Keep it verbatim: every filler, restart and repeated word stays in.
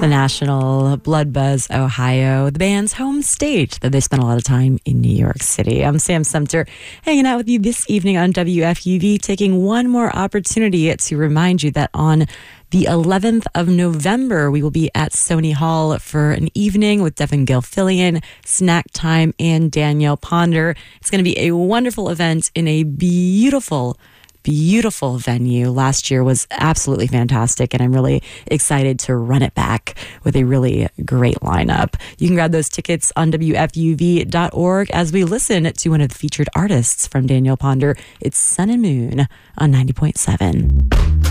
the National, Blood Buzz, Ohio, the band's home state, though they spent a lot of time in New York City. I'm Sam Sumter, hanging out with you this evening on W F U V, taking one more opportunity to remind you that on the eleventh of November, we will be at Sony Hall for an evening with Devin Gilfillian, Snack Time, and Danielle Ponder. It's going to be a wonderful event in a beautiful Beautiful venue. Last year was absolutely fantastic, and I'm really excited to run it back with a really great lineup. You can grab those tickets on W F U V dot org as we listen to one of the featured artists from Danielle Ponder. It's Sun and Moon on ninety point seven.